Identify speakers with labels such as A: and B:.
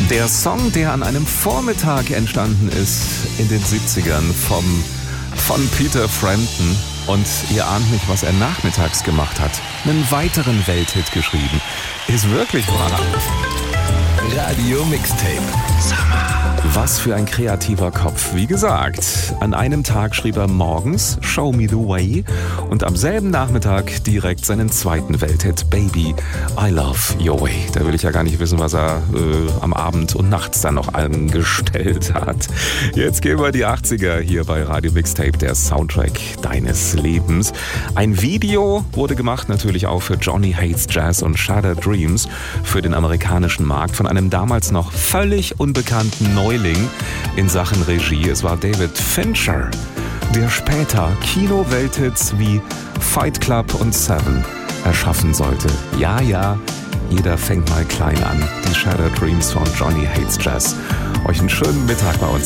A: Der Song, der an einem Vormittag entstanden ist in den 70ern von Peter Frampton. Und ihr ahnt nicht, was er nachmittags gemacht hat. Einen weiteren Welthit geschrieben. Ist wirklich wahr.
B: Radio Mixtape. Summer.
A: Was für ein kreativer Kopf. Wie gesagt, an einem Tag schrieb er morgens Show Me the Way und am selben Nachmittag direkt seinen zweiten Welthit Baby, I Love Your Way. Da will ich ja gar nicht wissen, was er am Abend und nachts dann noch angestellt hat. Jetzt gehen wir die 80er hier bei Radio Mixtape, der Soundtrack deines Lebens. Ein Video wurde gemacht, natürlich auch für Johnny Hates Jazz und Shattered Dreams für den amerikanischen Markt von einem damals noch völlig unbekannten Neuling in Sachen Regie. Es war David Fincher, der später Kino-Welthits wie Fight Club und Seven erschaffen sollte. Ja, jeder fängt mal klein an. Die Shattered Dreams von Johnny Hates Jazz. Euch einen schönen Mittag bei uns.